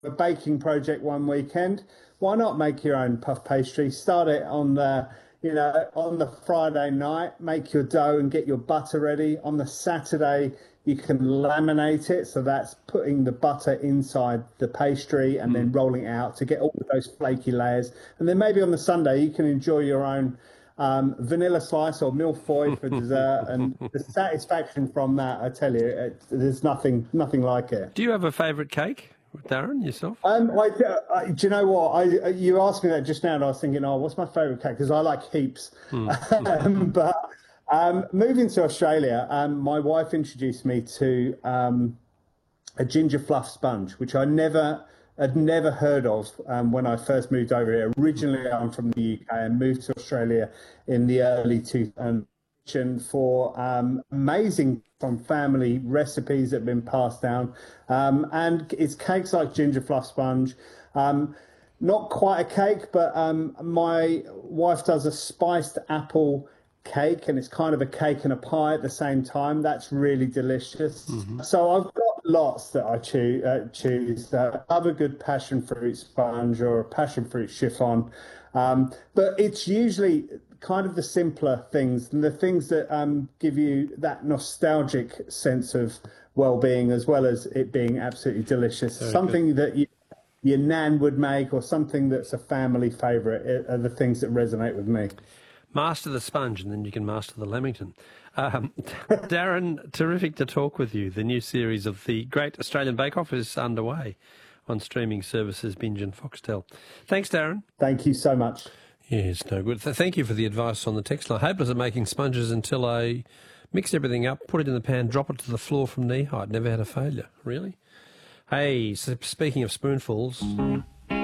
a baking project one weekend, why not make your own puff pastry? Start it on the Friday night, make your dough and get your butter ready. On the Saturday, you can laminate it. So that's putting the butter inside the pastry and then rolling it out to get all of those flaky layers. And then maybe on the Sunday, you can enjoy your own vanilla slice or millefeuille for dessert. And the satisfaction from that, I tell you, there's nothing like it. Do you have a favourite cake, Darren, yourself? Do you know what? You asked me that just now, and I was thinking, what's my favourite cake? Because I like heaps. But moving to Australia, my wife introduced me to a ginger fluff sponge, which had never heard of when I first moved over here. Originally, I'm from the UK and moved to Australia in the early 2000s for amazing from family recipes that have been passed down. And it's cakes like ginger fluff sponge. Not quite a cake, but my wife does a spiced apple cake, and it's kind of a cake and a pie at the same time. That's really delicious. So I've got lots that I choose. I love a good passion fruit sponge or a passion fruit chiffon. But it's usually kind of the simpler things, and the things that give you that nostalgic sense of well-being, as well as it being absolutely delicious. Very something good. that your nan would make, or something that's a family favourite, are the things that resonate with me. Master the sponge, and then you can master the lamington. Darren, terrific to talk with you. The new series of the Great Australian Bake Off is underway on streaming services Binge and Foxtel. Thanks, Darren. Thank you so much. Yes, no good. Thank you for the advice on the text line. Hopeless at making sponges until I mixed everything up, put it in the pan, drop it to the floor from knee height. Never had a failure. Really? Hey, so speaking of spoonfuls...